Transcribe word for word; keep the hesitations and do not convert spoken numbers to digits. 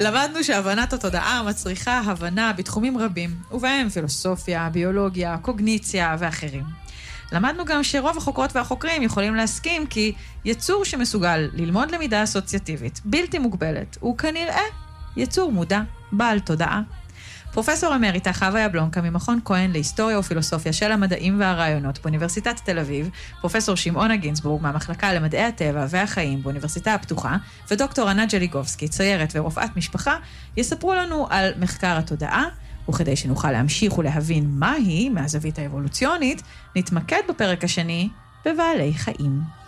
למדנו שהבנת התודעה מצריכה הבנה בתחומים רבים, ובהם פילוסופיה, ביולוגיה, קוגניציה ואחרים. למדנו גם שרוב החוקרות והחוקרים יכולים להסכים כי יצור שמסוגל ללמוד למידה אסוציאטיבית, בלתי מוגבלת, הוא כנראה יצור מודע, בעל תודעה. פרופסור אמריטה חווה יבלונקה ממכון כהן להיסטוריה ופילוסופיה של המדעים והרעיונות באוניברסיטת תל אביב, פרופסור שמעונה גינצבורג מהמחלקה למדעי הטבע והחיים באוניברסיטה הפתוחה, ודוקטור ענת ג'ליגובסקי, ציירת ורופאת משפחה, יספרו לנו על מחקר התודעה, וכדי שנוכל להמשיך ולהבין מה היא מהזווית האבולוציונית, נתמקד בפרק השני בבעלי חיים.